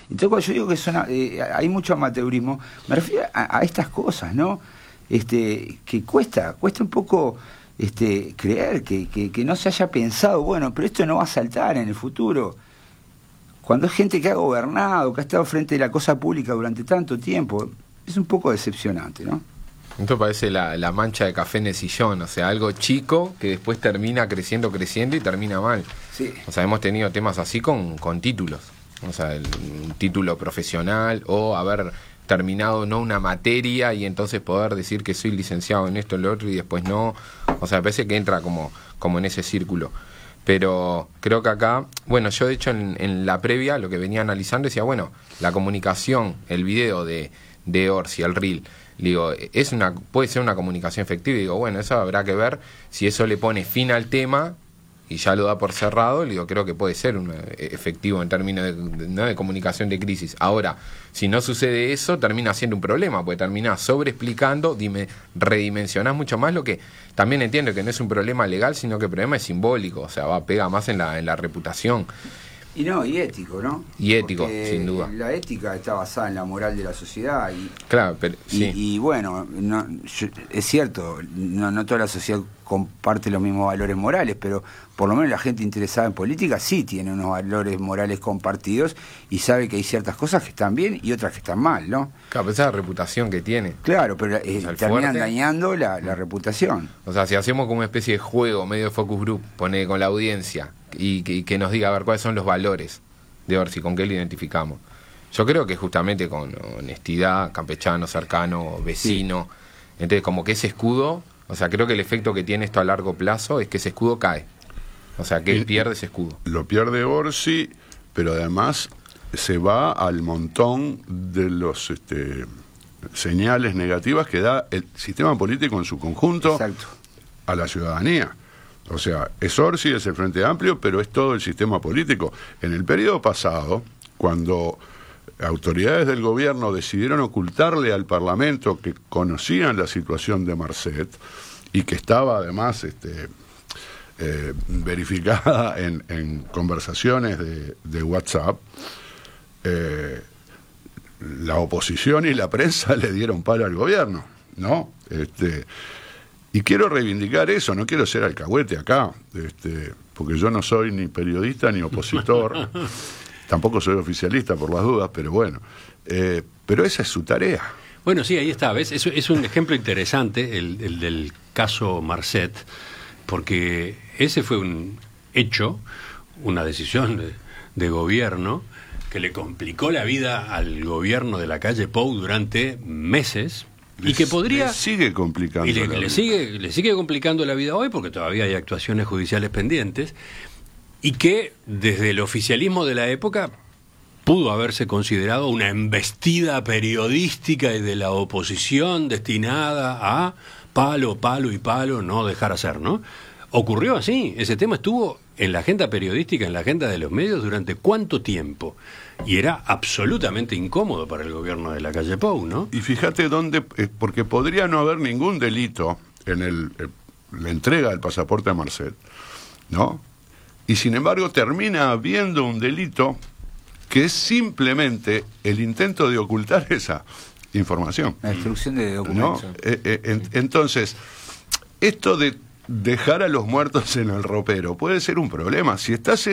Entonces cuando yo digo que hay mucho amateurismo, me refiero a estas cosas, ¿no? Que cuesta un poco creer que no se haya pensado, bueno, pero esto no va a saltar en el futuro. Cuando es gente que ha gobernado, que ha estado frente a la cosa pública durante tanto tiempo, es un poco decepcionante, ¿no? Esto parece la mancha de café en el sillón, o sea, algo chico que después termina creciendo y termina mal. Sí. O sea, hemos tenido temas así con títulos, o sea, un título profesional o haber terminado no una materia y entonces poder decir que soy licenciado en esto, en lo otro y después no. O sea, me parece que entra como en ese círculo. Pero creo que acá, bueno, yo de hecho en la previa lo que venía analizando decía, bueno, la comunicación, el video de Orsi, el reel, digo, puede ser una comunicación efectiva, y digo, bueno, eso habrá que ver si eso le pone fin al tema y ya lo da por cerrado. Digo, creo que puede ser efectivo en términos de comunicación de crisis. Ahora, si no sucede eso, termina siendo un problema, porque termina sobreexplicando, redimensionás mucho más lo que también entiendo que no es un problema legal, sino que el problema es simbólico, o sea, pega más en la reputación. Y ético, ¿no? Y ético, porque sin duda. La ética está basada en la moral de la sociedad Claro, pero sí. Y bueno, es cierto, no toda la sociedad comparte los mismos valores morales, pero por lo menos la gente interesada en política sí tiene unos valores morales compartidos y sabe que hay ciertas cosas que están bien y otras que están mal, ¿no? Claro, pero esa es la reputación que tiene. Claro, pero terminan fuerte, dañando la reputación. O sea, si hacemos como una especie de juego, medio de focus group, pone con la audiencia y que nos diga a ver cuáles son los valores de Orsi, con qué lo identificamos. Yo creo que justamente con honestidad, campechano, cercano, vecino. Sí. Entonces, como que ese escudo, o sea, creo que el efecto que tiene esto a largo plazo es que ese escudo cae. O sea, que él pierde ese escudo. Lo pierde Orsi, pero además se va al montón de los señales negativas que da el sistema político en su conjunto. Exacto. A la ciudadanía. O sea, es Orsi, es el Frente Amplio, pero es todo el sistema político. En el periodo pasado, cuando autoridades del gobierno decidieron ocultarle al Parlamento que conocían la situación de Marcet y que estaba además verificada en conversaciones de WhatsApp, la oposición y la prensa le dieron palo al gobierno, ¿no? Y quiero reivindicar eso, no quiero ser alcahuete acá, porque yo no soy ni periodista ni opositor, tampoco soy oficialista por las dudas, pero bueno, pero esa es su tarea. Bueno, sí, ahí está, ¿ves? Es un ejemplo interesante el del caso Marcet, porque ese fue un hecho, una decisión de gobierno que le complicó la vida al gobierno de la calle Pou durante meses. Y que podría... Le sigue complicando la vida. Le sigue complicando la vida hoy, porque todavía hay actuaciones judiciales pendientes, y que desde el oficialismo de la época pudo haberse considerado una embestida periodística y de la oposición destinada a palo, no dejar hacer, ¿no? Ocurrió así, ese tema estuvo en la agenda periodística, en la agenda de los medios durante ¿cuánto tiempo? Y era absolutamente incómodo para el gobierno de la calle Pou, ¿no? Y fíjate dónde, porque podría no haber ningún delito en la entrega del pasaporte a Marcet, ¿no? Y sin embargo termina habiendo un delito que es simplemente el intento de ocultar esa información. La destrucción de documentos. ¿No? Entonces, esto de dejar a los muertos en el ropero puede ser un problema. Si estás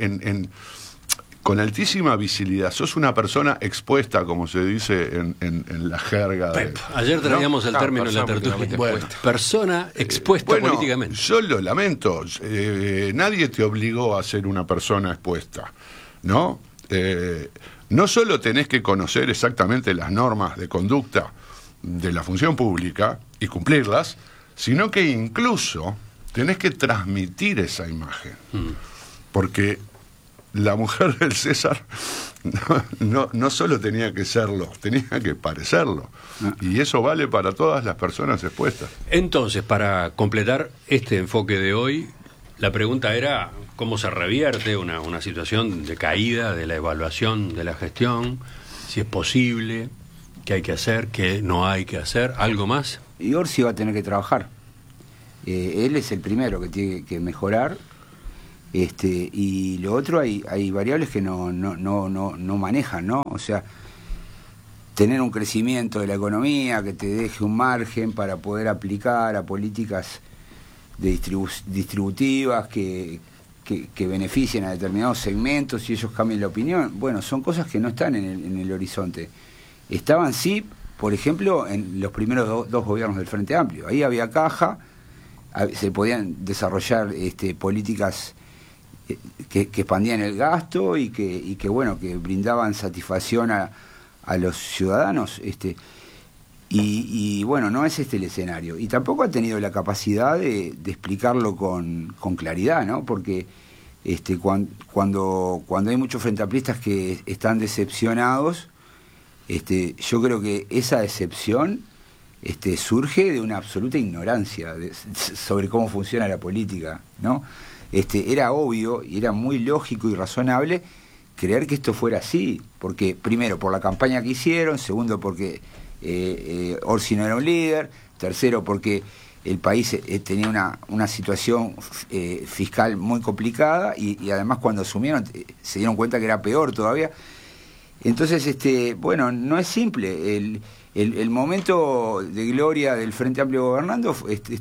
con altísima visibilidad, sos una persona expuesta, como se dice en la jerga. Ayer traíamos el término en la tertulia. Bueno, persona expuesta políticamente. Yo lo lamento. Nadie te obligó a ser una persona expuesta, ¿no? No solo tenés que conocer exactamente las normas de conducta de la función pública y cumplirlas, sino que incluso tenés que transmitir esa imagen. Porque la mujer del César no solo tenía que serlo, tenía que parecerlo. Y eso vale para todas las personas expuestas. Entonces, para completar este enfoque de hoy, la pregunta era cómo se revierte una situación de caída de la evaluación de la gestión, si es posible, qué hay que hacer, qué no hay que hacer, algo más. Y Orsi va a tener que trabajar. Él es el primero que tiene que mejorar. Y lo otro, hay variables que no manejan, ¿no? O sea, tener un crecimiento de la economía que te deje un margen para poder aplicar a políticas distributivas que beneficien a determinados segmentos y ellos cambien la opinión. Bueno, son cosas que no están en el horizonte. Estaban, sí, por ejemplo, en los primeros dos gobiernos del Frente Amplio. Ahí había caja, se podían desarrollar políticas que expandían el gasto y que brindaban satisfacción a los ciudadanos. Y bueno, no es el escenario. Y tampoco ha tenido la capacidad de explicarlo con claridad, ¿no? Porque cuando hay muchos frentamplistas que están decepcionados, yo creo que esa decepción surge de una absoluta ignorancia sobre cómo funciona la política, ¿no? Era obvio y era muy lógico y razonable creer que esto fuera así, porque primero por la campaña que hicieron, segundo porque Orsi no era un líder, tercero porque el país tenía una situación fiscal muy complicada y además cuando asumieron se dieron cuenta que era peor todavía. Entonces, bueno, no es simple. El momento de gloria del Frente Amplio gobernando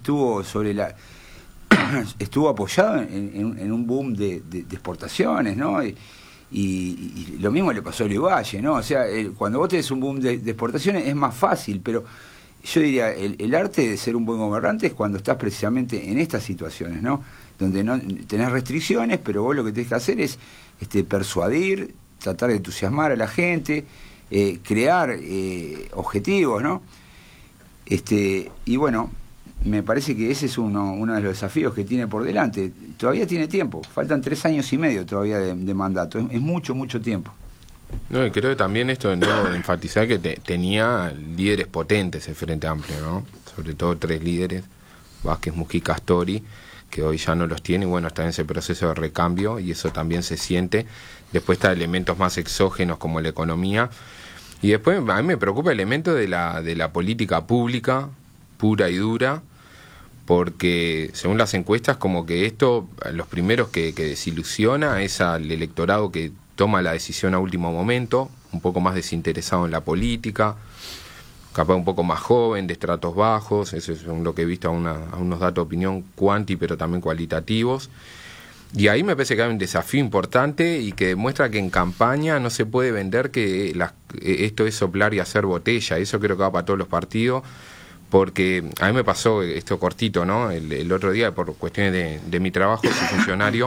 estuvo apoyado en un boom de exportaciones, ¿no? Y lo mismo le pasó a Olivalle, ¿no? O sea, cuando vos tenés un boom de exportaciones es más fácil, pero yo diría, el arte de ser un buen gobernante es cuando estás precisamente en estas situaciones, ¿no? Donde no tenés restricciones, pero vos lo que tenés que hacer es persuadir, tratar de entusiasmar a la gente, crear objetivos, ¿no? Y bueno, me parece que ese es uno de los desafíos que tiene por delante. Todavía tiene tiempo, faltan 3 años y medio todavía de mandato, es mucho tiempo. No, y creo que también esto de nuevo de enfatizar que tenía líderes potentes el Frente Amplio, ¿no? Sobre todo 3 líderes, Vázquez, Mujica, Astori, que hoy ya no los tiene, y bueno, está en ese proceso de recambio y eso también se siente. Después está elementos más exógenos como la economía, y después a mí me preocupa el elemento de la política pública pura y dura, porque según las encuestas como que esto, los primeros que desilusiona es al electorado que toma la decisión a último momento, un poco más desinteresado en la política, capaz un poco más joven, de estratos bajos. Eso es lo que he visto a unos datos de opinión cuanti, pero también cualitativos. Y ahí me parece que hay un desafío importante y que demuestra que en campaña no se puede vender que esto es soplar y hacer botella. Eso creo que va para todos los partidos, porque a mí me pasó esto cortito, ¿no? El otro día, por cuestiones de mi trabajo, soy funcionario,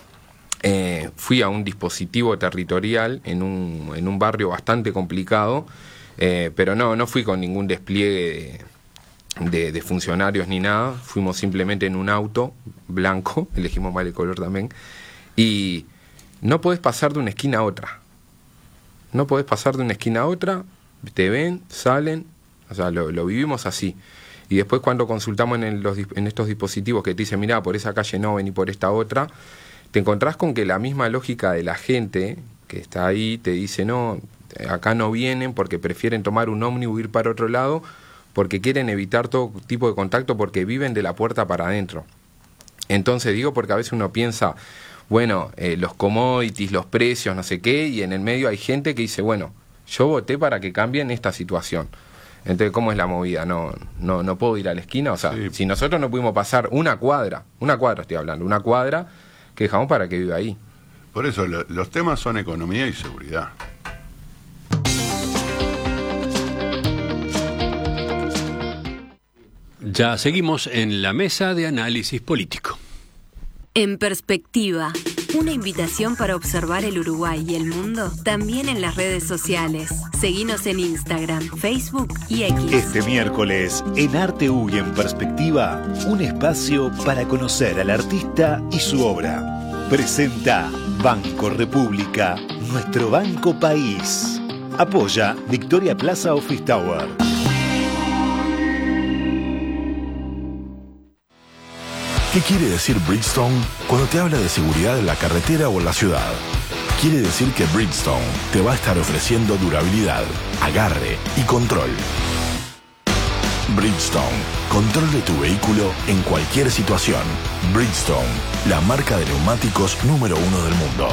fui a un dispositivo territorial en un barrio bastante complicado, pero no fui con ningún despliegue de funcionarios ni nada. Fuimos simplemente en un auto blanco, elegimos mal el color también, y no podés pasar de una esquina a otra. No podés pasar de una esquina a otra, te ven, salen, o sea, lo vivimos así. Y después cuando consultamos en estos dispositivos que te dicen, mirá, por esa calle no, vení por esta otra, te encontrás con que la misma lógica de la gente que está ahí te dice, no, acá no vienen porque prefieren tomar un ómnibus, ir para otro lado, porque quieren evitar todo tipo de contacto, porque viven de la puerta para adentro. Entonces digo, porque a veces uno piensa, bueno, los commodities, los precios, no sé qué, y en el medio hay gente que dice, bueno, yo voté para que cambien esta situación. Entonces, ¿cómo es la movida? No puedo ir a la esquina. O sea, sí. Si nosotros no pudimos pasar una cuadra estoy hablando, una cuadra que dejamos para que viva ahí. Por eso los temas son economía y seguridad. Ya seguimos en la mesa de análisis político. En Perspectiva, una invitación para observar el Uruguay y el mundo también en las redes sociales. Seguinos en Instagram, Facebook y X. Este miércoles, en Arte U y en Perspectiva, un espacio para conocer al artista y su obra. Presenta Banco República, nuestro banco país. Apoya Victoria Plaza Office Tower. ¿Qué quiere decir Bridgestone cuando te habla de seguridad en la carretera o en la ciudad? Quiere decir que Bridgestone te va a estar ofreciendo durabilidad, agarre y control. Bridgestone. Control de tu vehículo en cualquier situación. Bridgestone, la marca de neumáticos número 1 del mundo.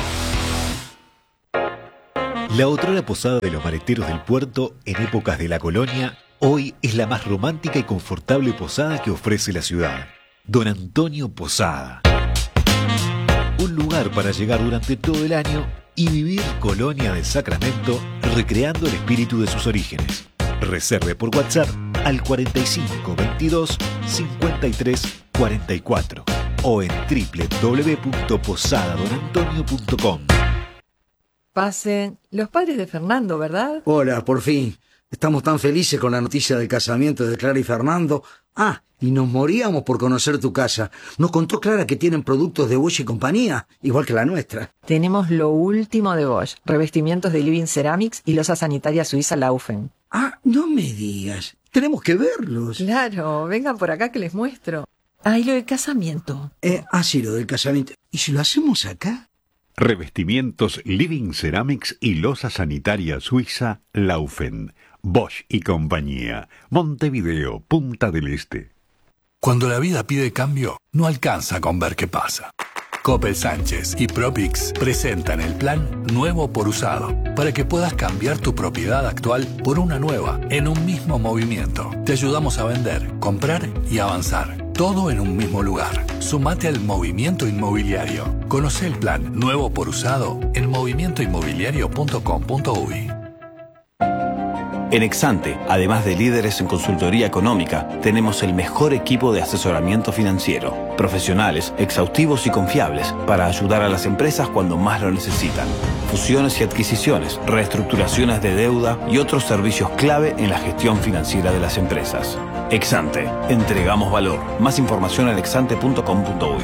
La otrora posada de los maleteros del puerto en épocas de la colonia, hoy es la más romántica y confortable posada que ofrece la ciudad. Don Antonio Posada. Un lugar para llegar durante todo el año y vivir Colonia del Sacramento recreando el espíritu de sus orígenes. Reserve por WhatsApp al 4522 53 44 o en www.posadadonantonio.com. Pasen. Los padres de Fernando, ¿verdad? Hola, por fin. Estamos tan felices con la noticia del casamiento de Clara y Fernando. Ah, y nos moríamos por conocer tu casa. Nos contó Clara que tienen productos de Bosch y compañía, igual que la nuestra. Tenemos lo último de Bosch, revestimientos de Living Ceramics y losa sanitaria suiza Laufen. Ah, no me digas. Tenemos que verlos. Claro, vengan por acá que les muestro. Ah, y lo del casamiento. Sí, lo del casamiento. ¿Y si lo hacemos acá? Revestimientos Living Ceramics y losa sanitaria suiza Laufen. Bosch y compañía. Montevideo, Punta del Este. Cuando la vida pide cambio, no alcanza con ver qué pasa. Coppel Sánchez y Propix presentan el plan Nuevo por Usado para que puedas cambiar tu propiedad actual por una nueva en un mismo movimiento. Te ayudamos a vender, comprar y avanzar. Todo en un mismo lugar. Sumate al movimiento inmobiliario. Conoce el plan Nuevo por Usado en movimientoinmobiliario.com.uy. En Exante, además de líderes en consultoría económica, tenemos el mejor equipo de asesoramiento financiero, profesionales, exhaustivos y confiables para ayudar a las empresas cuando más lo necesitan. Fusiones y adquisiciones, reestructuraciones de deuda y otros servicios clave en la gestión financiera de las empresas. Exante, entregamos valor. Más información en exante.com.uy.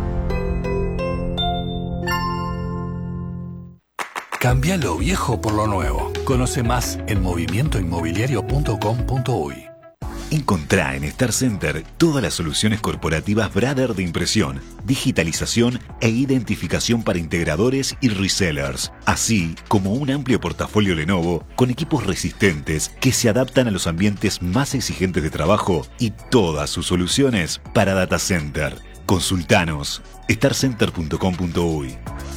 Cambia lo viejo por lo nuevo. Conoce más en movimientoinmobiliario.com.uy. Encontrá en Star Center todas las soluciones corporativas Brother de impresión, digitalización e identificación para integradores y resellers, así como un amplio portafolio Lenovo con equipos resistentes que se adaptan a los ambientes más exigentes de trabajo y todas sus soluciones para data center. Consultanos starcenter.com.uy.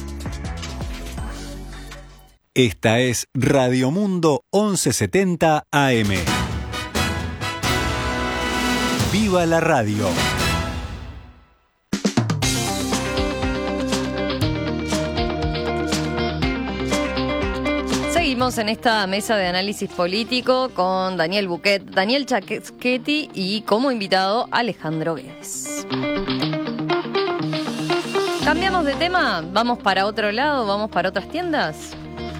Esta es Radio Mundo 1170 AM. ¡Viva la radio! Seguimos en esta mesa de análisis político con Daniel Buquet, Daniel Chaquetti y como invitado Alejandro Guedes. ¿Cambiamos de tema? ¿Vamos para otro lado? ¿Vamos para otras tiendas?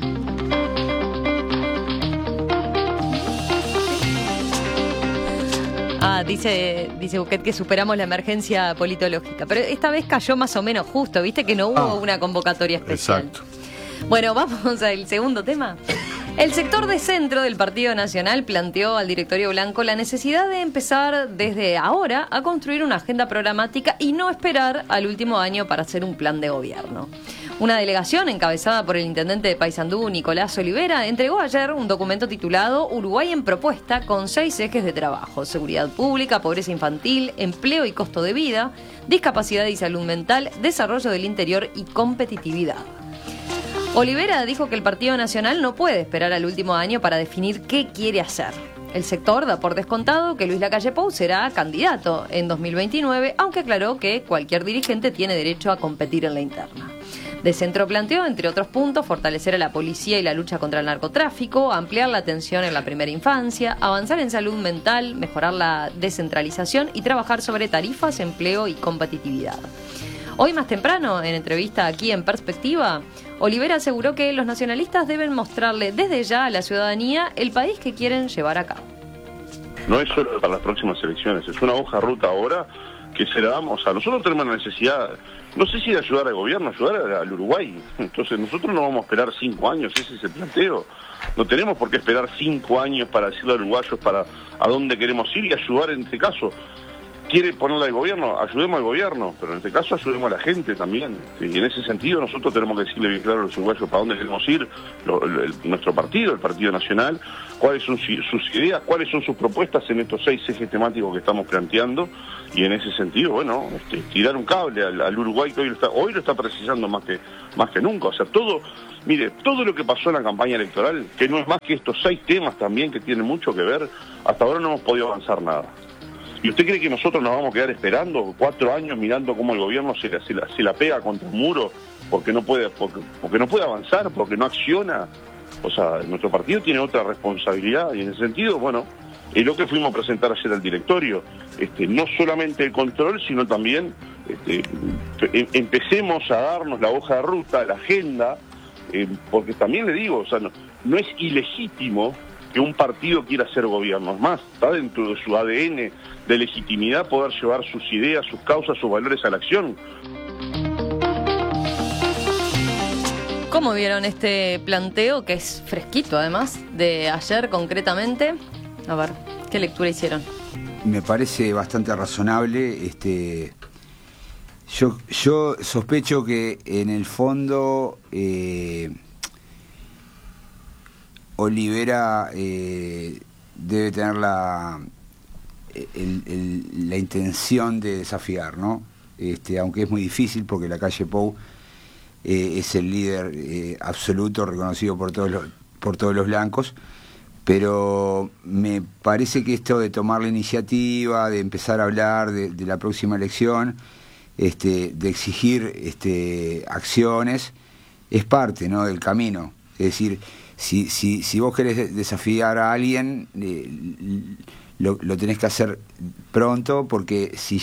Dice Buquet que superamos la emergencia politológica, pero esta vez cayó más o menos justo, viste que no hubo una convocatoria especial. Exacto. Bueno, vamos al segundo tema. El sector de centro del Partido Nacional planteó al directorio blanco la necesidad de empezar desde ahora a construir una agenda programática y no esperar al último año para hacer un plan de gobierno. Una delegación encabezada por el intendente de Paysandú, Nicolás Olivera, entregó ayer un documento titulado Uruguay en propuesta con 6 ejes de trabajo: seguridad pública, pobreza infantil, empleo y costo de vida, discapacidad y salud mental, desarrollo del interior y competitividad. Olivera dijo que el Partido Nacional no puede esperar al último año para definir qué quiere hacer. El sector da por descontado que Luis Lacalle Pou será candidato en 2029, aunque aclaró que cualquier dirigente tiene derecho a competir en la interna. De Centro planteó, entre otros puntos, fortalecer a la policía y la lucha contra el narcotráfico, ampliar la atención en la primera infancia, avanzar en salud mental, mejorar la descentralización y trabajar sobre tarifas, empleo y competitividad. Hoy más temprano, en entrevista aquí en Perspectiva, Olivera aseguró que los nacionalistas deben mostrarle desde ya a la ciudadanía el país que quieren llevar a cabo. No es solo para las próximas elecciones, es una hoja de ruta ahora que se la damos a... Nosotros tenemos la necesidad, no sé si de ayudar al gobierno, ayudar al Uruguay. Entonces nosotros no vamos a esperar 5 años, ese es el planteo. No tenemos por qué esperar 5 años para decirle a uruguayos para a dónde queremos ir y ayudar en este caso. quiere ponerle al gobierno, ayudemos al gobierno, pero en este caso ayudemos a la gente también. Y en ese sentido nosotros tenemos que decirle bien claro a los uruguayos para dónde queremos ir, nuestro partido, el Partido Nacional, cuáles son sus ideas, cuáles son sus propuestas en estos 6 ejes temáticos que estamos planteando, y en ese sentido, bueno, tirar un cable al Uruguay, que hoy lo está precisando más que nunca. O sea, todo lo que pasó en la campaña electoral, que no es más que estos 6 temas también que tienen mucho que ver, hasta ahora no hemos podido avanzar nada. ¿Y usted cree que nosotros nos vamos a quedar esperando 4 años mirando cómo el gobierno se la pega contra un muro porque no puede avanzar, porque no acciona? O sea, nuestro partido tiene otra responsabilidad, y en ese sentido, bueno, es lo que fuimos a presentar ayer al directorio. No solamente el control, sino también empecemos a darnos la hoja de ruta, la agenda, porque también le digo, o sea, no es ilegítimo que un partido quiera hacer gobierno. Es más, está dentro de su ADN de legitimidad poder llevar sus ideas, sus causas, sus valores a la acción. ¿Cómo vieron este planteo, que es fresquito además, de ayer concretamente? A ver, ¿qué lectura hicieron? Me parece bastante razonable. Yo sospecho que en el fondo Olivera debe tener la intención de desafiar, ¿no? Aunque es muy difícil, porque la calle Pou es el líder absoluto, reconocido por todos los blancos, pero me parece que esto de tomar la iniciativa, de empezar a hablar de la próxima elección, de exigir acciones, es parte, ¿no?, del camino. Es decir, si vos querés desafiar a alguien, lo tenés que hacer pronto, porque si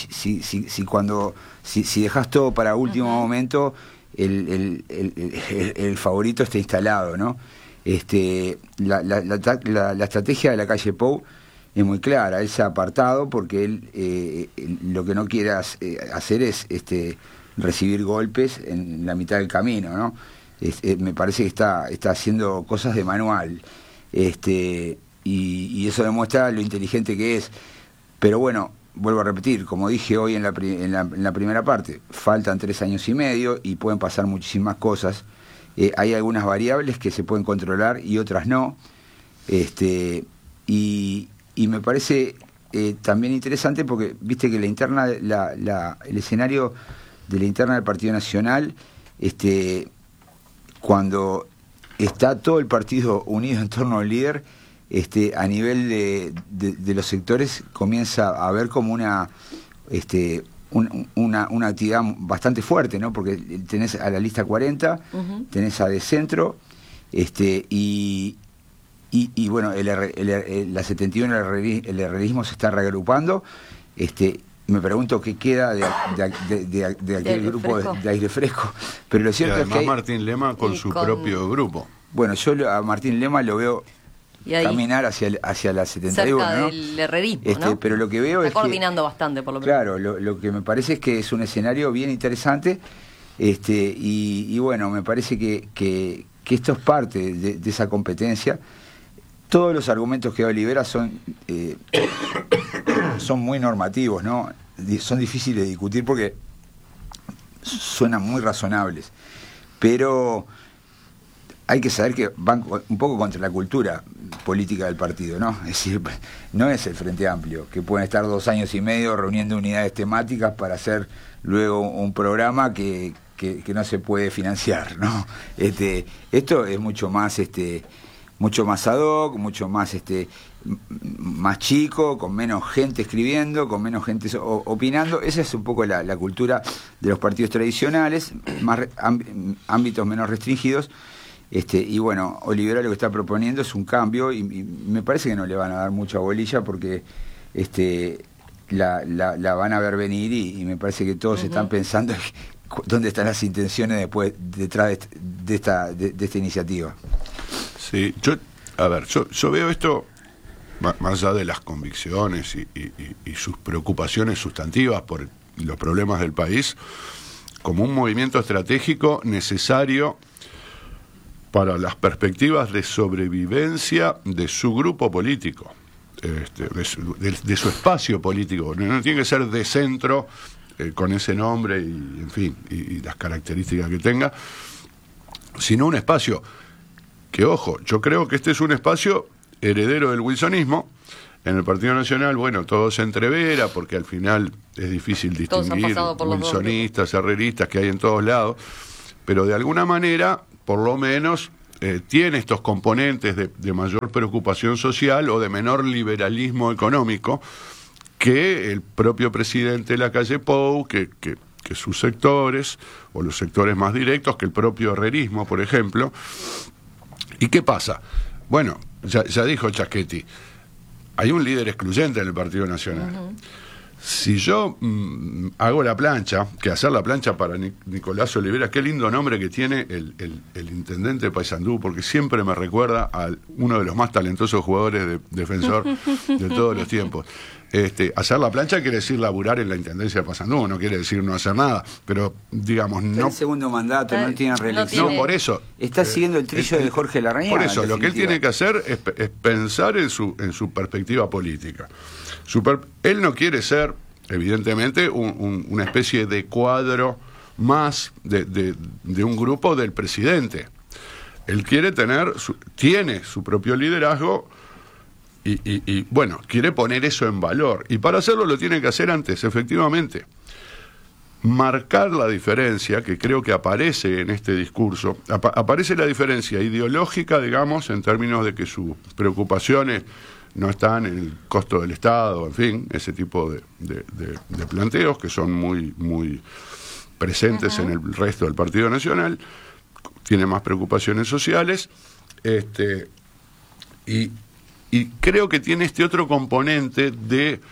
dejás todo para último momento, el favorito está instalado, ¿no? La estrategia de la calle Pou es muy clara. Él se ha apartado porque él lo que no quiere hacer es recibir golpes en la mitad del camino, ¿no? Me parece que está haciendo cosas de manual, y eso demuestra lo inteligente que es. Pero bueno, vuelvo a repetir, como dije hoy en la primera parte, faltan 3 años y medio y pueden pasar muchísimas cosas. Hay algunas variables que se pueden controlar y otras no, y me parece también interesante, porque viste que el escenario de la interna del Partido Nacional, cuando está todo el partido unido en torno al líder, a nivel de los sectores comienza a haber como una actividad bastante fuerte, ¿no? Porque tenés a la lista 40, tenés a De Centro, y bueno, la 71, el herrerismo se está reagrupando. Me pregunto qué queda de aquel grupo de aire fresco, pero lo cierto es que Martín Lema con su propio grupo. Bueno, yo a Martín Lema lo veo caminar hacia la 71, cerca, ¿no?, del herrerismo, ¿no? Pero lo que veo está es coordinando bastante, por lo menos. Claro, lo que me parece es que es un escenario bien interesante, y bueno, me parece que esto es parte de esa competencia. Todos los argumentos que da Olivera son muy normativos, ¿no? Son difíciles de discutir porque suenan muy razonables, pero hay que saber que van un poco contra la cultura política del partido, ¿no? Es decir, no es el Frente Amplio, que pueden estar 2 años y medio reuniendo unidades temáticas para hacer luego un programa que no se puede financiar, ¿no? Esto es mucho más ad hoc, mucho más más chico, con menos gente escribiendo, con menos gente opinando. Esa es un poco la cultura de los partidos tradicionales, más ámbitos menos restringidos. Y bueno, Olivera lo que está proponiendo es un cambio, y me parece que no le van a dar mucha bolilla, porque la van a ver venir, y me parece que todos están pensando dónde están las intenciones detrás de esta iniciativa. Sí, yo veo esto, más allá de las convicciones y sus preocupaciones sustantivas por los problemas del país, como un movimiento estratégico necesario para las perspectivas de sobrevivencia de su grupo político. de su espacio político. No tiene que ser de centro, con ese nombre y, en fin, y las características que tenga, sino un espacio que, ojo, yo creo que este es un espacio heredero del wilsonismo. En el Partido Nacional, bueno, todo se entrevera porque al final es difícil distinguir wilsonistas, herreristas que hay en todos lados, pero de alguna manera, por lo menos, tiene estos componentes de mayor preocupación social o de menor liberalismo económico que el propio presidente Lacalle Pou, que sus sectores, o los sectores más directos, que el propio herrerismo, por ejemplo. ¿Y qué pasa? Bueno, ya dijo Chaschetti, hay un líder excluyente en el Partido Nacional. Uh-huh. Si yo hago la plancha, que hacer la plancha para Nicolás Olivera, qué lindo nombre que tiene el intendente de Paysandú, porque siempre me recuerda a uno de los más talentosos jugadores de defensor de todos los tiempos. Hacer la plancha quiere decir laburar en la intendencia de Paysandú, no quiere decir no hacer nada, pero digamos no. El segundo mandato, no tiene reelección. No, por eso. Está siguiendo el trillo de Jorge Larrañaga. Por eso, lo que él tiene que hacer es pensar en su perspectiva política. Él no quiere ser, evidentemente, una especie de cuadro más de un grupo del presidente. Él quiere tiene su propio liderazgo y, bueno, quiere poner eso en valor. Y para hacerlo lo tiene que hacer antes, efectivamente. Marcar la diferencia, que creo que aparece en este discurso, aparece la diferencia ideológica, digamos, en términos de que sus preocupaciones no están en el costo del Estado, en fin, ese tipo de planteos que son muy, muy presentes en el resto del Partido Nacional. Tiene más preocupaciones sociales, y creo que tiene este otro componente de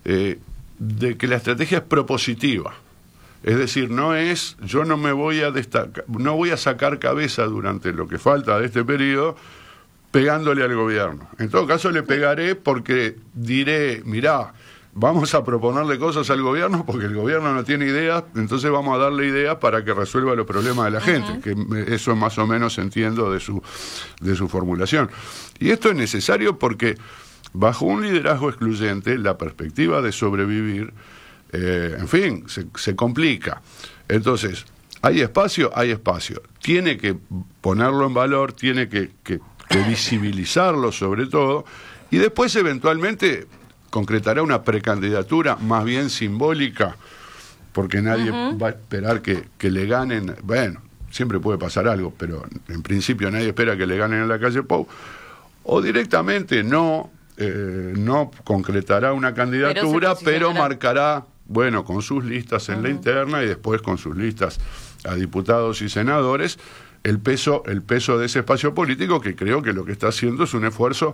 que la estrategia es propositiva. Es decir, yo no me voy a destacar, no voy a sacar cabeza durante lo que falta de este periodo pegándole al gobierno. En todo caso le pegaré porque diré, mirá, vamos a proponerle cosas al gobierno porque el gobierno no tiene ideas, entonces vamos a darle ideas para que resuelva los problemas de la gente, que eso más o menos entiendo de su formulación. Y esto es necesario porque bajo un liderazgo excluyente la perspectiva de sobrevivir, en fin, se complica. Entonces, ¿hay espacio? Hay espacio. Tiene que ponerlo en valor, tiene que visibilizarlo sobre todo, y después eventualmente concretará una precandidatura más bien simbólica, porque nadie va a esperar que le ganen. Bueno, siempre puede pasar algo, pero en principio nadie espera que le ganen a Lacalle Pou, o directamente no concretará una candidatura, pero marcará, bueno, con sus listas en la interna y después con sus listas a diputados y senadores, el peso de ese espacio político, que creo que lo que está haciendo es un esfuerzo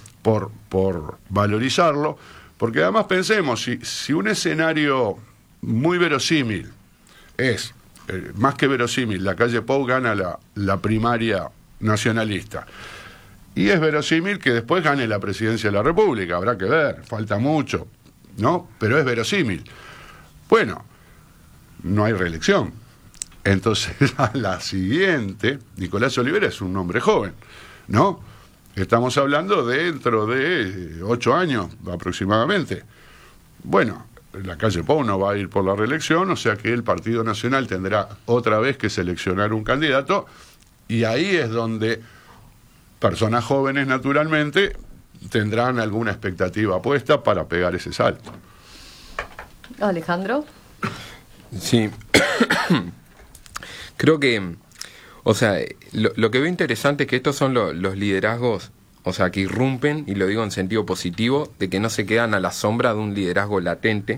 por valorizarlo, porque además pensemos, si un escenario muy verosímil es, más que verosímil, Lacalle Pou gana la primaria nacionalista, y es verosímil que después gane la presidencia de la República, habrá que ver, falta mucho, ¿no? Pero es verosímil. Bueno, no hay reelección. Entonces, a la siguiente, Nicolás Olivera es un hombre joven, ¿no? Estamos hablando dentro de 8 años aproximadamente. Bueno, Lacalle Pou no va a ir por la reelección, o sea que el Partido Nacional tendrá otra vez que seleccionar un candidato, y ahí es donde personas jóvenes, naturalmente, tendrán alguna expectativa puesta para pegar ese salto. Alejandro. Sí. Creo que, o sea, lo que veo interesante es que estos son los liderazgos, o sea, que irrumpen, y lo digo en sentido positivo, de que no se quedan a la sombra de un liderazgo latente.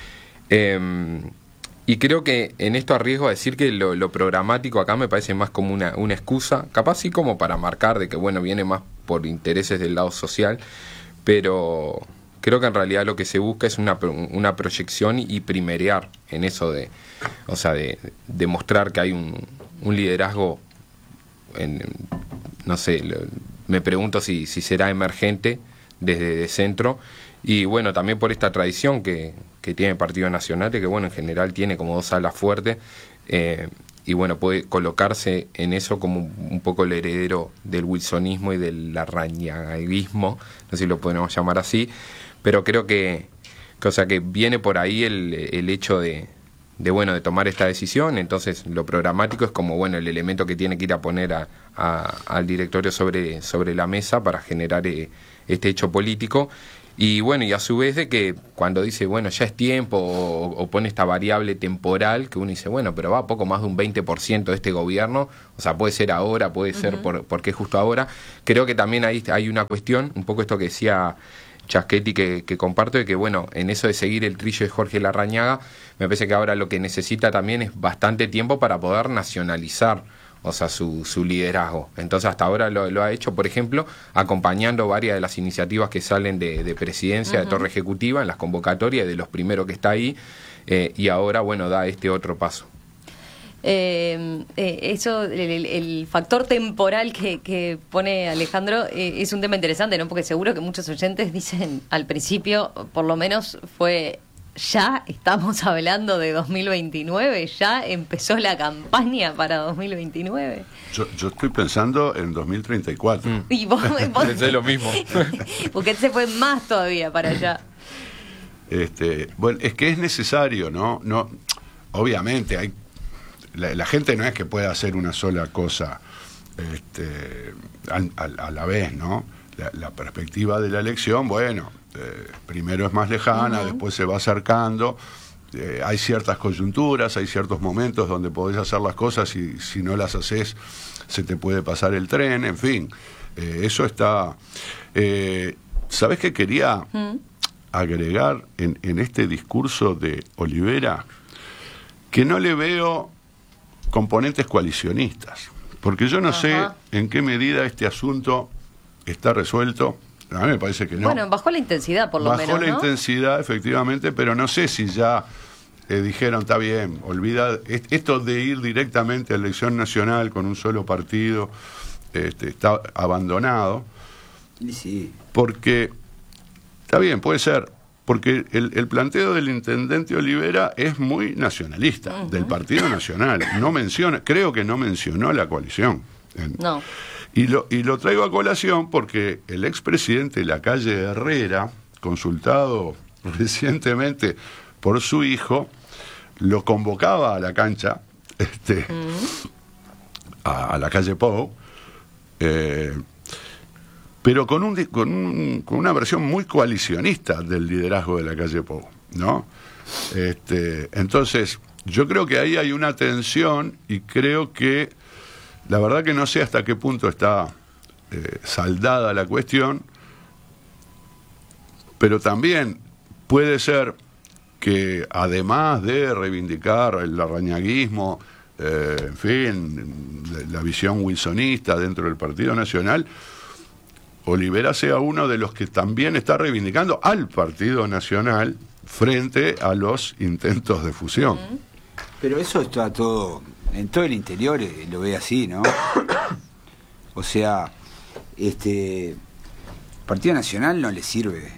Y creo que en esto arriesgo a decir que lo programático acá me parece más como una excusa, capaz sí como para marcar de que, bueno, viene más por intereses del lado social, pero creo que en realidad lo que se busca es una proyección y primerear en eso de mostrar que hay un liderazgo, no sé, me pregunto si será emergente desde centro, y bueno, también por esta tradición que tiene el Partido Nacional, de que bueno, en general tiene como dos alas fuertes, bueno, puede colocarse en eso como un poco el heredero del wilsonismo y del larrañaguismo, no sé si lo podemos llamar así, pero creo que o sea, que viene por ahí el hecho de tomar esta decisión. Entonces lo programático es como el elemento que tiene que ir a poner al directorio sobre la mesa para generar este hecho político. Y y a su vez de que cuando dice, ya es tiempo, o pone esta variable temporal, que uno dice, pero va poco más de un 20% de este gobierno, o sea, puede ser ahora, puede ser porque justo ahora. Creo que también ahí hay una cuestión, un poco esto que decía Chaschetti, que comparto, de que en eso de seguir el trillo de Jorge Larrañaga, me parece que ahora lo que necesita también es bastante tiempo para poder nacionalizar, o sea, su liderazgo. Entonces hasta ahora lo ha hecho, por ejemplo, acompañando varias de las iniciativas que salen de presidencia, de Torre Ejecutiva, en las convocatorias, de los primeros que está ahí, y ahora, da este otro paso. Eso, el factor temporal que pone Alejandro es un tema interesante, ¿no? Porque seguro que muchos oyentes dicen al principio, por lo menos fue... Ya estamos hablando de 2029, ya empezó la campaña para 2029. Yo estoy pensando en 2034. Y vos pensé lo mismo. Porque se fue más todavía para allá. Es que es necesario, ¿no? Obviamente la gente no es que pueda hacer una sola cosa a la vez, ¿no? La perspectiva de la elección, primero es más lejana, después se va acercando, hay ciertas coyunturas, hay ciertos momentos donde podés hacer las cosas y si no las haces se te puede pasar el tren, en fin, eso está... ¿Sabés qué quería agregar en este discurso de Olivera? Que no le veo componentes coalicionistas, porque yo no sé en qué medida este asunto está resuelto. A mí me parece que no. Bajó la intensidad por lo menos, Bajó la intensidad, efectivamente, pero no sé si ya dijeron, está bien, olvida esto de ir directamente a elección nacional con un solo partido, está abandonado. Sí. Porque, está bien, puede ser, porque el planteo del intendente Olivera es muy nacionalista, del Partido Nacional. Creo que no mencionó la coalición. No. Y lo traigo a colación porque el expresidente Lacalle Herrera, consultado recientemente por su hijo, lo convocaba a la cancha, a la calle Pou, pero con una versión muy coalicionista del liderazgo de la calle Pou, ¿no? Entonces, yo creo que ahí hay una tensión y creo que la verdad que no sé hasta qué punto está saldada la cuestión, pero también puede ser que además de reivindicar el larrañaguismo, en fin, la visión wilsonista dentro del Partido Nacional, Olivera sea uno de los que también está reivindicando al Partido Nacional frente a los intentos de fusión. Pero eso está todo... En todo el interior lo ve así, ¿no? O sea, Partido Nacional no le sirve,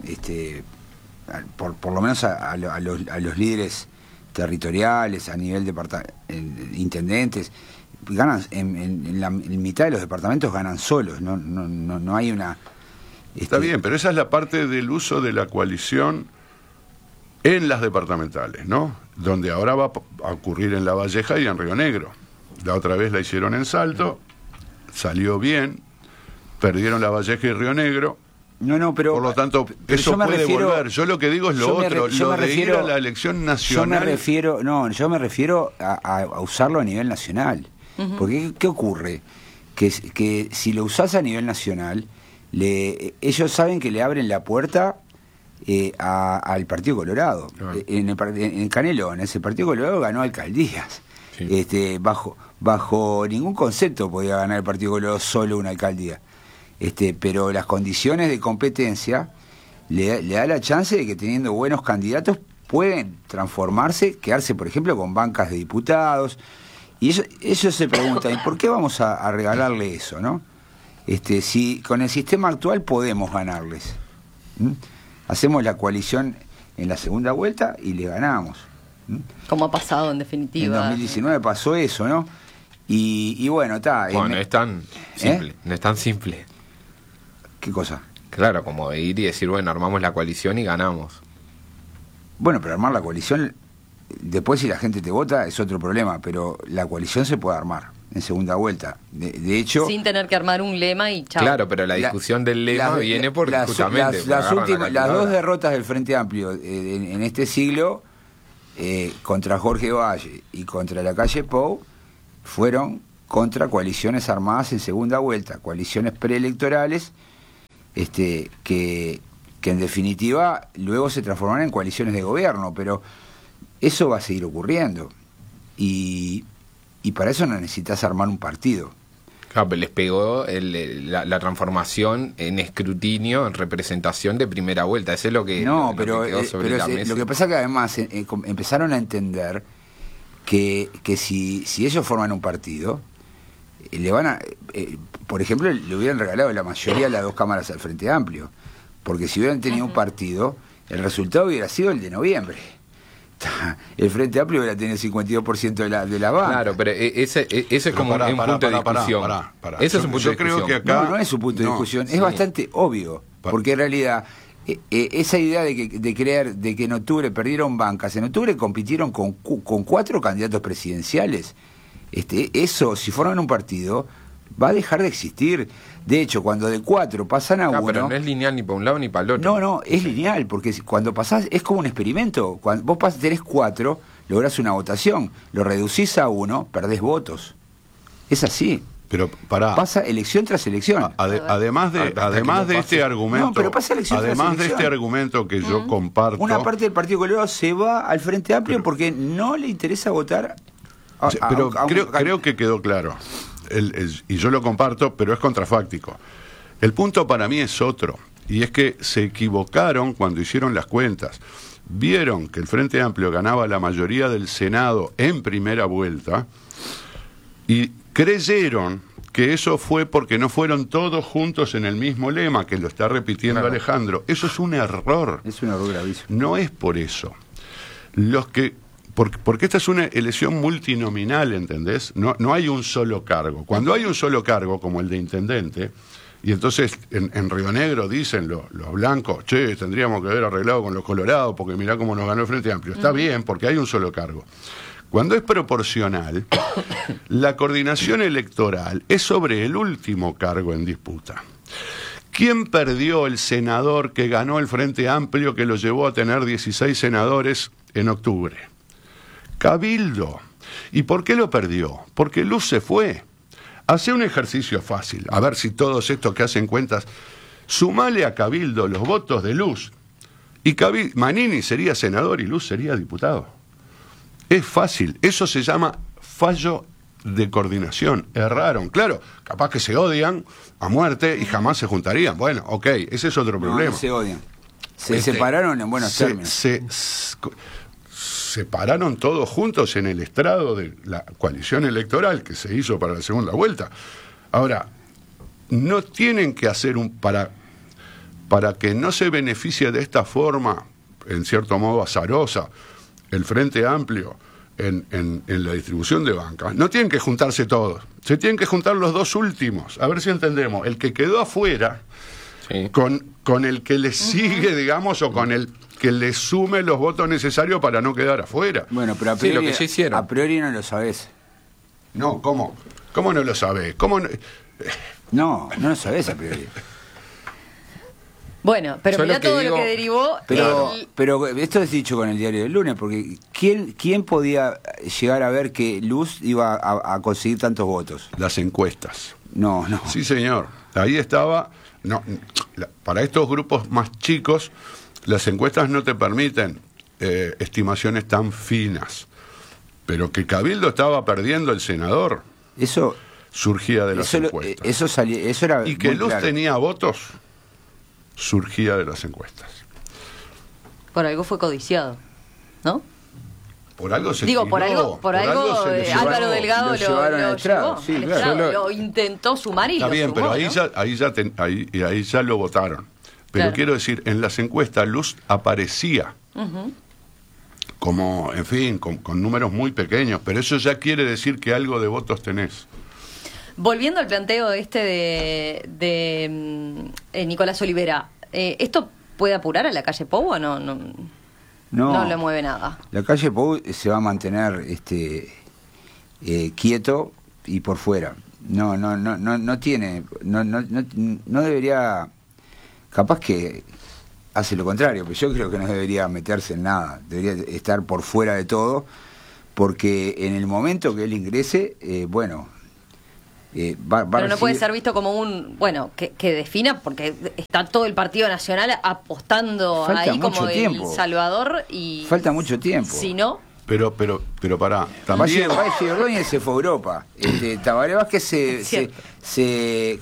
por lo menos a los líderes territoriales, a nivel intendentes, ganan en mitad de los departamentos ganan solos, no hay una... Está bien, pero esa es la parte del uso de la coalición en las departamentales, ¿no? Donde ahora va a ocurrir en La Valleja y en Río Negro. La otra vez la hicieron en Salto, salió bien, perdieron La Valleja y Río Negro. Pero por lo tanto, eso puede volver. Yo lo que digo es lo otro, lo de ir a la elección nacional. Yo me refiero a usarlo a nivel nacional. Porque ¿qué ocurre? Que si lo usás a nivel nacional, ellos saben que le abren la puerta al Partido Colorado. En Canelones, ese Partido Colorado ganó alcaldías. Sí. Bajo ningún concepto podía ganar el Partido Colorado solo una alcaldía. Pero las condiciones de competencia le da la chance de que teniendo buenos candidatos pueden transformarse, quedarse por ejemplo con bancas de diputados, y ellos se preguntan, ¿por qué vamos a regalarle eso, no? Si con el sistema actual podemos ganarles. Hacemos la coalición en la segunda vuelta y le ganamos. Como ha pasado en definitiva. En 2019 pasó eso, ¿no? Y bueno, está. Bueno, no es tan simple. No es tan simple. ¿Qué cosa? Claro, como ir y decir, bueno, armamos la coalición y ganamos. Bueno, pero armar la coalición, después si la gente te vota es otro problema, pero la coalición se puede armar en segunda vuelta. De hecho... Sin tener que armar un lema y chao. Claro, pero la discusión del lema viene por justamente... Las dos derrotas del Frente Amplio en este siglo, contra Jorge Valle y contra la calle Pou, fueron contra coaliciones armadas en segunda vuelta, coaliciones preelectorales, que en definitiva luego se transformarán en coaliciones de gobierno, pero eso va a seguir ocurriendo y para eso no necesitas armar un partido. Claro, pero les pegó la transformación en escrutinio, en representación de primera vuelta. Eso es lo que, no, lo que quedó sobre la mesa. Lo que pasa es que además empezaron a entender que si ellos forman un partido, le van a... por ejemplo, le hubieran regalado la mayoría de las dos cámaras al Frente Amplio, porque si hubieran tenido un partido, el resultado hubiera sido el de noviembre. El Frente Amplio hubiera tenido el 52% de la banca. Claro, pero ese es como un punto de discusión. Ese es un punto de discusión. Creo que acá... No es un punto de discusión, es bastante obvio, porque en realidad esa idea de creer de que en octubre perdieron bancas, en octubre compitieron con 4 candidatos presidenciales. Eso, si forman un partido, va a dejar de existir. De hecho, cuando de 4 pasan a 1... pero no es lineal ni para un lado ni para el otro. No, es lineal, porque cuando pasás, es como un experimento. Cuando vos tenés 4, lográs una votación, lo reducís a 1, perdés votos. Es así. Pero pasa elección tras elección. Además de este argumento, no, pero pasa elección además tras de elección. este argumento que yo comparto, una parte del Partido Colorado se va al Frente Amplio porque no le interesa votar. Pero creo que quedó claro. Y yo lo comparto, pero es contrafáctico. El punto para mí es otro, y es que se equivocaron cuando hicieron las cuentas. Vieron que el Frente Amplio ganaba la mayoría del Senado en primera vuelta y creyeron que eso fue porque no fueron todos juntos en el mismo lema, que lo está repitiendo Alejandro. Eso es un error. Es un error gravísimo. No es por eso. Porque esta es una elección multinominal, ¿entendés? No hay un solo cargo. Cuando hay un solo cargo, como el de intendente, y entonces en Río Negro dicen los blancos, tendríamos que haber arreglado con los colorados, porque mirá cómo nos ganó el Frente Amplio. Está bien, porque hay un solo cargo. Cuando es proporcional, la coordinación electoral es sobre el último cargo en disputa. ¿Quién perdió el senador que ganó el Frente Amplio, que lo llevó a tener 16 senadores en octubre? Cabildo. ¿Y por qué lo perdió? Porque Luz se fue. Hace un ejercicio fácil, a ver si todos estos que hacen cuentas, sumale a Cabildo los votos de Luz, y Manini sería senador y Luz sería diputado. Es fácil, eso se llama fallo de coordinación. Erraron, claro, capaz que se odian a muerte y jamás se juntarían. Bueno, ok, ese es otro problema. No se odian. Se separaron en buenos términos. Se separaron todos juntos en el estrado de la coalición electoral que se hizo para la segunda vuelta. Ahora, no tienen que hacer para que no se beneficie de esta forma, en cierto modo azarosa, el Frente Amplio en la distribución de bancas, no tienen que juntarse todos, se tienen que juntar los dos últimos, a ver si entendemos, el que quedó afuera con el que le sigue, digamos, o con el que le sume los votos necesarios para no quedar afuera. Bueno, pero a priori no lo sabés. No, ¿cómo? ¿Cómo no lo sabés? ¿Cómo no lo sabés a priori. Bueno, pero mirá todo lo que derivó. Pero esto es dicho con el diario del lunes, porque ¿quién podía llegar a ver que Luz iba a conseguir tantos votos? Las encuestas. No. Sí, señor. Ahí estaba. Para estos grupos más chicos, las encuestas no te permiten estimaciones tan finas. Pero que Cabildo estaba perdiendo el senador. Eso surgía de las encuestas. Eso era y que muy Luz claro. tenía votos. Surgía de las encuestas. Por algo fue codiciado, ¿no? Por algo se por algo Álvaro Delgado lo llevó. Sí, claro. Lo intentó sumar y está lo bien, sumó, pero ahí ya lo votaron. Pero quiero decir, en las encuestas Luz aparecía. como, en fin, con números muy pequeños, pero eso ya quiere decir que algo de votos tenés. Volviendo al planteo de Nicolás Olivera, ¿esto puede apurar a la calle Pou o no le mueve nada? La calle Pou se va a mantener quieto y por fuera. No debería, capaz que hace lo contrario, pero yo creo que no debería meterse en nada, debería estar por fuera de todo, porque en el momento que él ingrese, pero no puede ser visto como que defina, porque está todo el Partido Nacional apostando ahí como el salvador y falta mucho tiempo. Si no, pero pará, también Valle Ordóñez se fue a Europa, Tabaré Vázquez se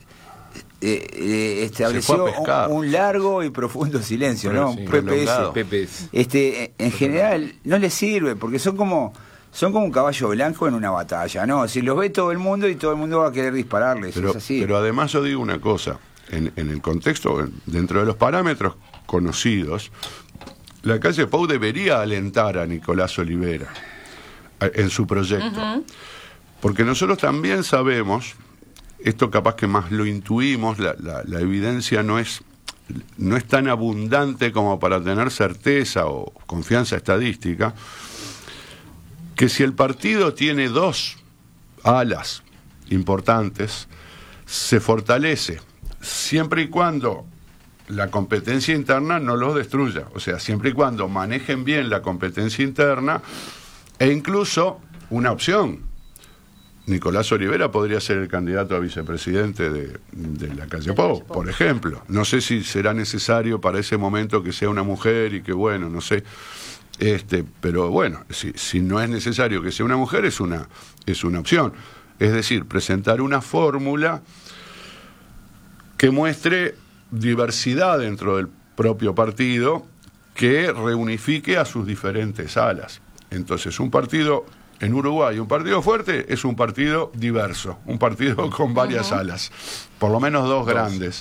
estableció un largo y profundo silencio, ¿no? Sí, PPS. En general no le sirve, porque son como un caballo blanco en una batalla, ¿no? Si los ve todo el mundo y todo el mundo va a querer dispararles, es así. Pero además yo digo una cosa, en el contexto, dentro de los parámetros conocidos, la calle Pou debería alentar a Nicolás Olivera en su proyecto. Uh-huh. Porque nosotros también sabemos, esto capaz que más lo intuimos, la evidencia no es tan abundante como para tener certeza o confianza estadística, que si el partido tiene dos alas importantes, se fortalece, siempre y cuando la competencia interna no los destruya. O sea, siempre y cuando manejen bien la competencia interna, e incluso una opción. Nicolás Olivera podría ser el candidato a vicepresidente de la calle Pou, por ejemplo. No sé si será necesario para ese momento que sea una mujer y que, bueno, no sé. Pero bueno, si no es necesario que sea una mujer, es una opción. Es decir, presentar una fórmula que muestre diversidad dentro del propio partido, que reunifique a sus diferentes alas. Entonces, un partido en Uruguay, un partido fuerte, es un partido diverso, un partido con varias alas, por lo menos dos grandes.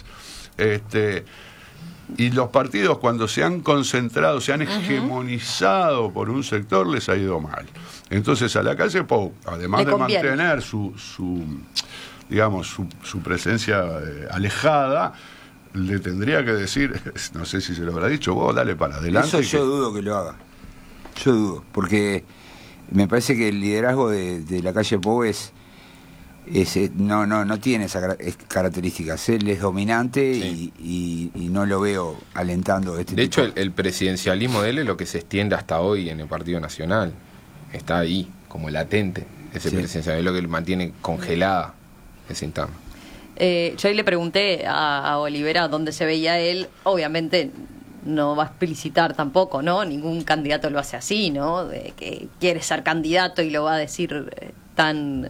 Y los partidos, cuando se han concentrado, se han hegemonizado por un sector, les ha ido mal. Entonces a la calle Pou, además de mantener su presencia alejada, le tendría que decir, no sé si se lo habrá dicho, vos dale para adelante. Eso yo dudo que lo haga. Yo dudo, porque me parece que el liderazgo de la calle Pou no tiene esas características. Él es dominante, sí. y no lo veo alentando de hecho, el presidencialismo de él es lo que se extiende hasta hoy en el Partido Nacional. Está ahí, como latente, ese presidencialismo, es lo que lo mantiene congelada esa interna. Yo ahí le pregunté a Olivera dónde se veía él. Obviamente no va a explicitar tampoco, ¿no? Ningún candidato lo hace así, ¿no? De que quiere ser candidato y lo va a decir tan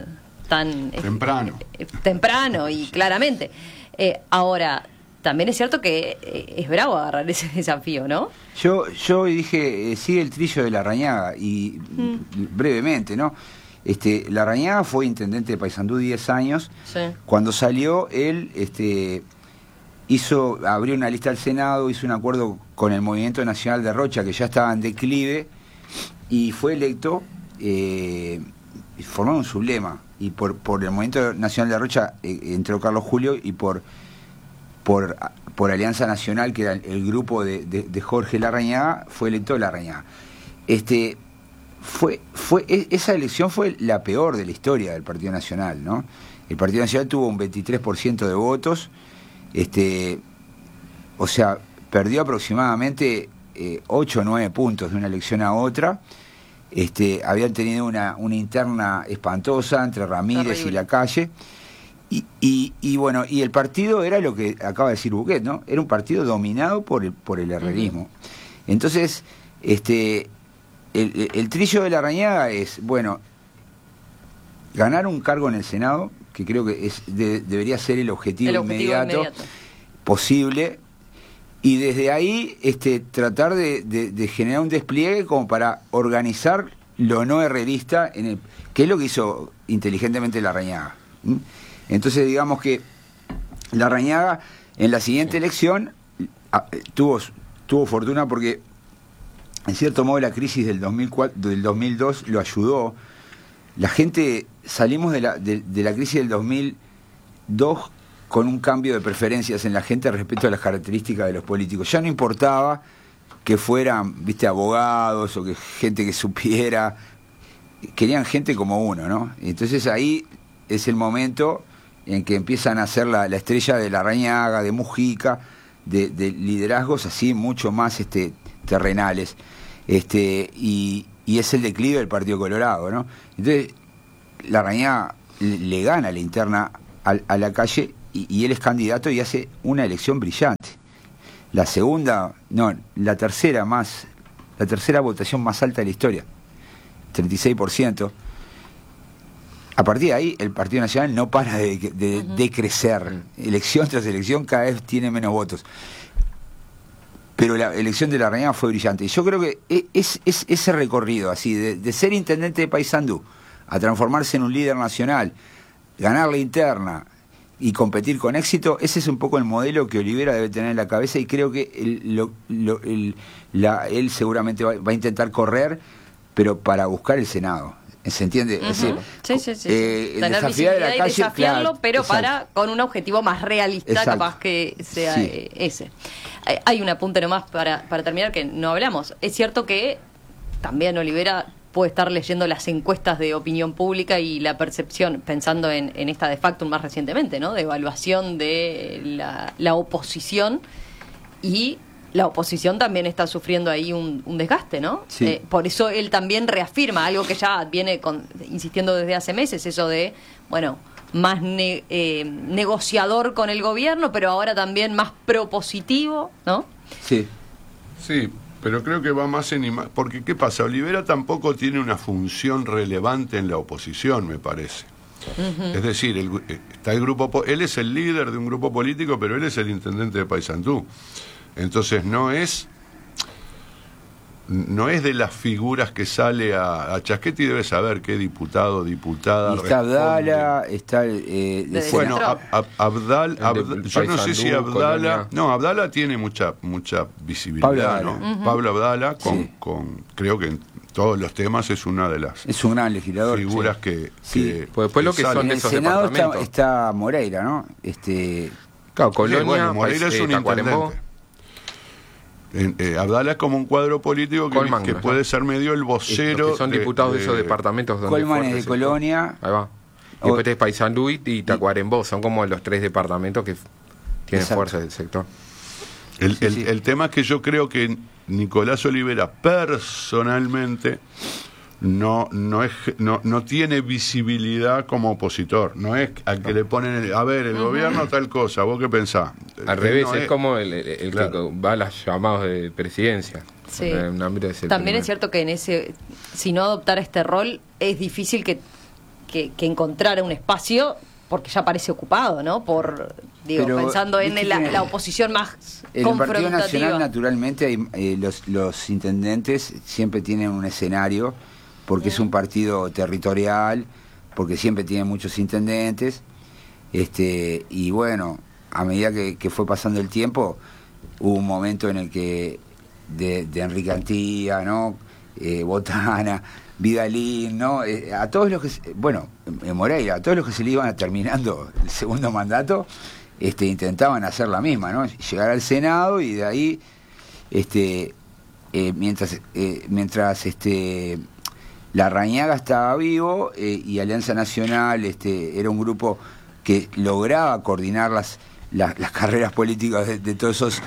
temprano y claramente. Ahora, también es cierto que es bravo agarrar ese desafío, ¿no? Yo dije, sigue el trillo de Larrañaga, y brevemente, ¿no? Larrañaga fue intendente de Paysandú 10 años. Sí. Cuando salió, él abrió una lista al Senado, hizo un acuerdo con el Movimiento Nacional de Rocha, que ya estaba en declive, y fue electo, y formaron un sublema. Y por el Movimiento Nacional de Rocha entró Carlos Julio, y por Alianza Nacional, que era el grupo de Jorge Larrañaga, fue electo Larrañaga. Esa elección fue la peor de la historia del Partido Nacional, ¿no? El Partido Nacional tuvo un 23% de votos, o sea, perdió aproximadamente 8 o 9 puntos de una elección a otra. Habían tenido una interna espantosa entre Ramírez y Lacalle, y bueno, y el partido era lo que acaba de decir Buquet, ¿no? Era un partido dominado por el herrerismo. Entonces, el trillo de Larrañaga es, bueno, ganar un cargo en el Senado, que creo que debería ser el objetivo inmediato posible, y desde ahí tratar de generar un despliegue como para organizar lo no herrerista, que es lo que hizo inteligentemente Larrañaga. Entonces, digamos que Larrañaga en la siguiente elección tuvo fortuna, porque en cierto modo la crisis del 2002 lo ayudó. La gente, salimos de la crisis del 2002 con un cambio de preferencias en la gente respecto a las características de los políticos. Ya no importaba que fueran, viste, abogados o que gente que supiera, querían gente como uno, ¿no? Entonces ahí es el momento en que empiezan a hacer la estrella de Larrañaga, de Mujica, de liderazgos así mucho más terrenales. Y es el declive del Partido Colorado, ¿no? Entonces, Larrañaga le gana la interna a la calle y él es candidato y hace una elección brillante. La tercera votación más alta de la historia, 36%. A partir de ahí, el Partido Nacional no para de crecer. Elección tras elección, cada vez tiene menos votos. Pero la elección de Larrañaga fue brillante. Y yo creo que es ese recorrido, así, de ser intendente de Paysandú a transformarse en un líder nacional, ganar la interna y competir con éxito, ese es un poco el modelo que Olivera debe tener en la cabeza, y creo que él seguramente va a intentar correr, pero para buscar el Senado. ¿Se entiende? Uh-huh. Es decir, sí. Tener visibilidad y desafiarlo, pero con un objetivo más realista, capaz que sea ese. Hay un apunte nomás para terminar que no hablamos. Es cierto que también Olivera puede estar leyendo las encuestas de opinión pública y la percepción, pensando en esta de Factum más recientemente, ¿no? De evaluación de la oposición, y la oposición también está sufriendo ahí un desgaste, ¿no? Sí. Por eso él también reafirma algo que ya viene insistiendo desde hace meses, eso de, bueno, más negociador con el gobierno, pero ahora también más propositivo, ¿no? Sí. Sí, pero creo que va más porque ¿qué pasa? Olivera tampoco tiene una función relevante en la oposición, me parece. Uh-huh. Es decir, está el grupo, él es el líder de un grupo político, pero él es el intendente de Paysandú. Entonces no es de las figuras que sale a Chasquetti, debe saber qué diputado, diputada. Y está Abdala, está bueno, yo no sé si Abdala, no, Abdala tiene mucha visibilidad, ¿no? Uh-huh. Pablo Abdala creo que en todos los temas es una de las un gran legislador, figuras sí. que pues después lo que son en el esos Senado departamentos está Moreira, ¿no? Claro, Colonia, bueno, Moreira es un intendente. Abdala es como un cuadro político que puede ser medio el vocero. Que son diputados de esos departamentos donde Colman es de Colonia. Ahí va. Y después es Paysandú y Tacuarembó. Son como los tres departamentos que tienen fuerza del sector. El tema es que yo creo que Nicolás Olivera personalmente no tiene visibilidad como opositor. No es al que le ponen el gobierno tal cosa, ¿vos qué pensás? Al revés, es como el claro, que va a los llamados de presidencia. Sí. También es cierto que si no adoptara este rol, es difícil que encontrara un espacio, porque ya parece ocupado, ¿no? Pensando en la oposición más en confrontativa. En el Partido Nacional, naturalmente, los intendentes siempre tienen un escenario, porque es un partido territorial, porque siempre tiene muchos intendentes, y bueno, a medida que fue pasando el tiempo, hubo un momento en el que de Enrique Antía, ¿no? Botana, Vidalín, ¿no? A todos los que, Moreira, a todos los que se le iban terminando el segundo mandato, intentaban hacer la misma, ¿no? Llegar al Senado y de ahí, mientras Larrañaga estaba vivo, y Alianza Nacional era un grupo que lograba coordinar las carreras políticas de todos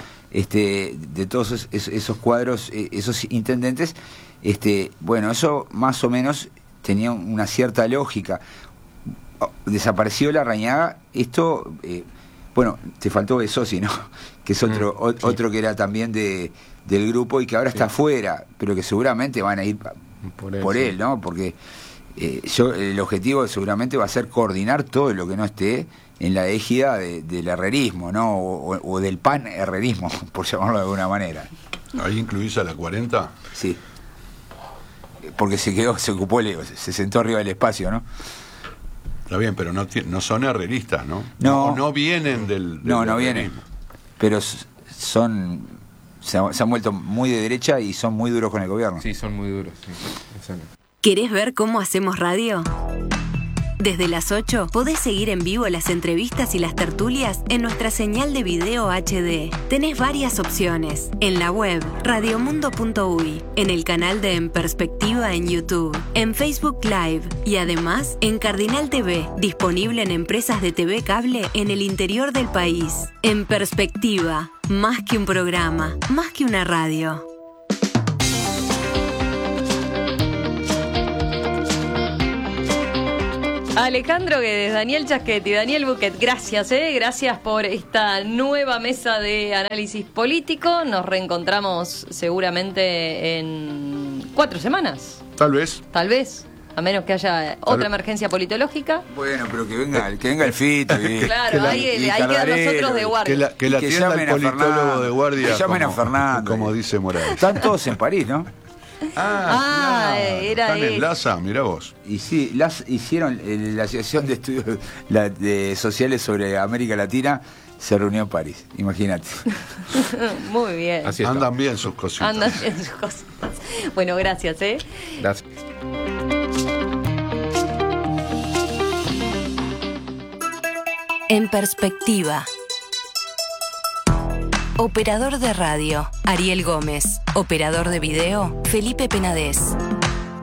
esos cuadros, esos intendentes. Bueno, eso más o menos tenía una cierta lógica. Desapareció Larrañaga, esto, te faltó Besosi, ¿no? Que es otro que era también del grupo y que ahora está afuera, pero que seguramente van a ir por él, ¿no? Porque el objetivo seguramente va a ser coordinar todo lo que no esté en la égida del herrerismo, ¿no? O del pan-herrerismo, por llamarlo de alguna manera. ¿Ahí incluís a la 40? Sí. Porque se ocupó, se sentó arriba del espacio, ¿no? Está bien, pero no son herreristas, ¿no? No vienen del no vienen. Pero son se han vuelto muy de derecha y son muy duros con el gobierno. Sí, son muy duros. Sí. Exacto. ¿Querés ver cómo hacemos radio? Desde las 8 podés seguir en vivo las entrevistas y las tertulias en nuestra señal de video HD. Tenés varias opciones. En la web radiomundo.uy, en el canal de En Perspectiva en YouTube, en Facebook Live y además en Cardinal TV, disponible en empresas de TV cable en el interior del país. En Perspectiva, más que un programa, más que una radio. Alejandro Guedes, Daniel Chasquetti, Daniel Buquet, gracias, gracias por esta nueva mesa de análisis político. Nos reencontramos seguramente en 4 semanas. Tal vez, a menos que haya otra emergencia politológica. Bueno, pero que venga el Fito. Claro, ahí quedan nosotros de guardia. que la atienda el politólogo de guardia. Que llamen a Fernando. Como dice Morales. Están todos en París, ¿no? Era están en LASA, mirá vos. Y sí, hicieron la Asociación de Estudios Sociales sobre América Latina, se reunió en París, imagínate. Muy bien. Andan bien sus cositas. Bueno, gracias, Gracias. En Perspectiva. Operador de radio, Ariel Gómez. Operador de video, Felipe Penades.